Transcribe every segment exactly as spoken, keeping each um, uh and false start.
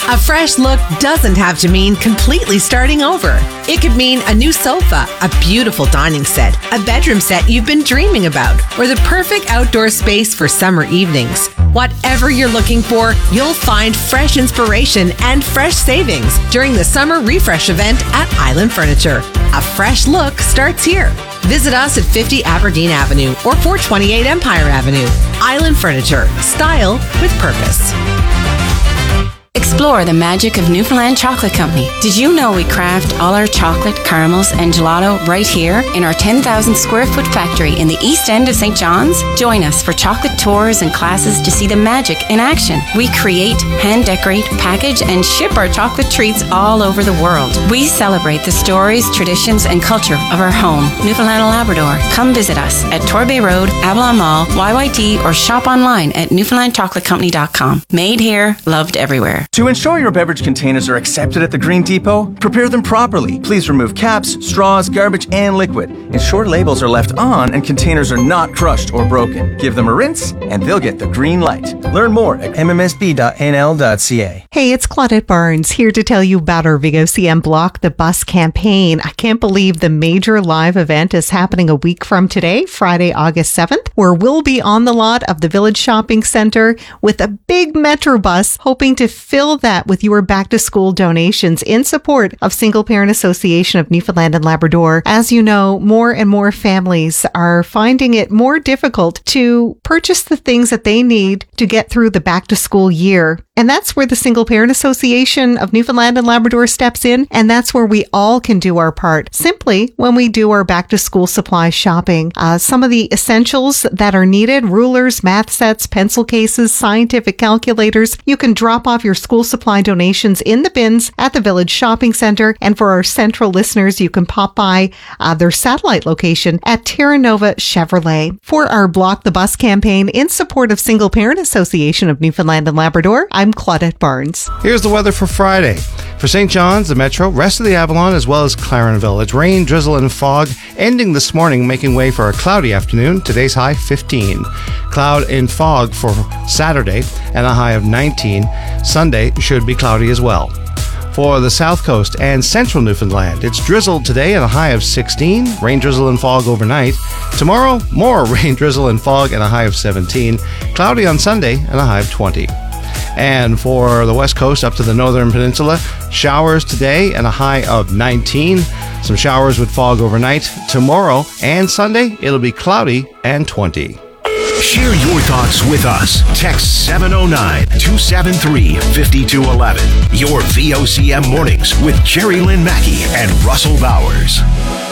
A fresh look doesn't have to mean completely starting over. It could mean a new sofa, a beautiful dining set, a bedroom set you've been dreaming about, or the perfect outdoor space for summer evenings. Whatever you're looking for, you'll find fresh inspiration and fresh savings during the Summer Refresh event at Island Furniture. A fresh look starts here. Visit us at fifty Aberdeen Avenue or four twenty-eight Empire Avenue. Island Furniture. Style with purpose. Explore the magic of Newfoundland Chocolate Company. Did you know we craft all our chocolate, caramels, and gelato right here in our ten thousand square foot factory in the east end of Saint John's? Join us for chocolate tours and classes to see the magic in action. We create, hand decorate, package, and ship our chocolate treats all over the world. We celebrate the stories, traditions, and culture of our home, Newfoundland and Labrador. Come visit us at Torbay Road, Avalon Mall, Y Y T, or shop online at newfoundland chocolate company dot com. Made here, loved everywhere. To ensure your beverage containers are accepted at the Green Depot, prepare them properly. Please remove caps, straws, garbage, and liquid. Ensure labels are left on and containers are not crushed or broken. Give them a rinse and they'll get the green light. Learn more at m m s b dot n l dot c a. Hey, it's Claudette Barnes here to tell you about our V O C M Block the Bus campaign. I can't believe the major live event is happening a week from today, Friday, August seventh, where we'll be on the lot of the Village Shopping Center with a big Metro bus, hoping to fill that with your back-to-school donations in support of Single Parent Association of Newfoundland and Labrador. As you know, more and more families are finding it more difficult to purchase the things that they need to get through the back-to-school year. And that's where the Single Parent Association of Newfoundland and Labrador steps in, and that's where we all can do our part. Simply when we do our back-to-school supply shopping. Uh, some of the essentials that are needed: rulers, math sets, pencil cases, scientific calculators. You can drop off your school supply donations in the bins at the Village Shopping Center. And for our central listeners, you can pop by uh, their satellite location at Terra Nova Chevrolet. For our Block the Bus campaign in support of Single Parent Association of Newfoundland and Labrador, I'm Claudette Barnes. Here's the weather for Friday. For Saint John's, the Metro, rest of the Avalon, as well as Clarenville. It's rain, drizzle, and fog ending this morning, making way for a cloudy afternoon. Today's high fifteen. Cloud and fog for Saturday and a high of nineteen. Sunday should be cloudy as well. For the South Coast and Central Newfoundland, it's drizzled today at a high of sixteen. Rain, drizzle, and fog overnight. Tomorrow, more rain, drizzle, and fog and a high of seventeen. Cloudy on Sunday and a high of twenty. And for the West Coast up to the Northern Peninsula, showers today and a high of nineteen. Some showers with fog overnight. Tomorrow and Sunday, it'll be cloudy and twenty. Share your thoughts with us. Text seven oh nine, two seven three, five two one one. Your V O C M Mornings with Jerry Lynn Mackey and Russell Bowers.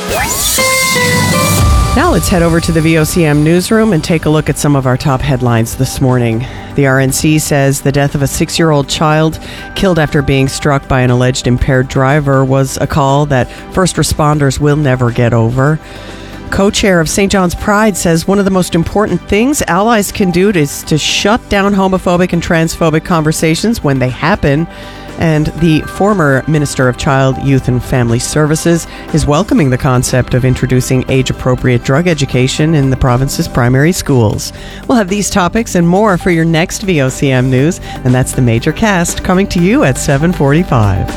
Now let's head over to the V O C M newsroom and take a look at some of our top headlines this morning. The R N C says the death of a six-year-old child killed after being struck by an alleged impaired driver was a call that first responders will never get over. Co-chair of Saint John's Pride says one of the most important things allies can do is to shut down homophobic and transphobic conversations when they happen. And the former Minister of Child, Youth and Family Services is welcoming the concept of introducing age-appropriate drug education in the province's primary schools. We'll have these topics and more for your next V O C M News, and that's the Major Cast coming to you at seven forty-five.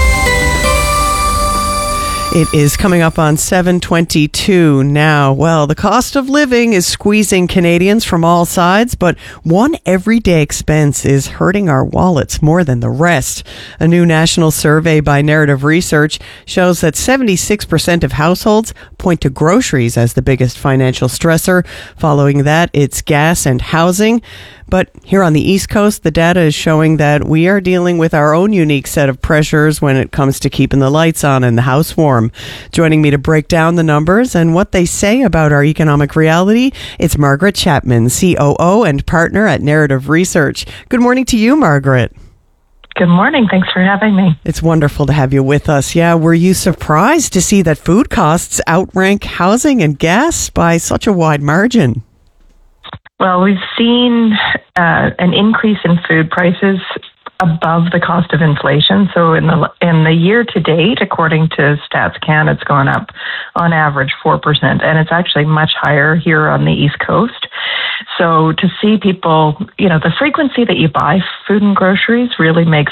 It is coming up on seven twenty-two now. Well, the cost of living is squeezing Canadians from all sides, but one everyday expense is hurting our wallets more than the rest. A new national survey by Narrative Research shows that seventy-six percent of households point to groceries as the biggest financial stressor. Following that, it's gas and housing. But here on the East Coast, the data is showing that we are dealing with our own unique set of pressures when it comes to keeping the lights on and the house warm. Joining me to break down the numbers and what they say about our economic reality, it's Margaret Chapman, C O O and partner at Narrative Research. Good morning to you, Margaret. Good morning. Thanks for having me. It's wonderful to have you with us. Yeah, were you surprised to see that food costs outrank housing and gas by such a wide margin? Well, we've seen uh, an increase in food prices above the cost of inflation. So in the in the year to date, according to StatsCan, it's gone up on average four percent, and it's actually much higher here on the East Coast. So to see people, you know, the frequency that you buy food and groceries really makes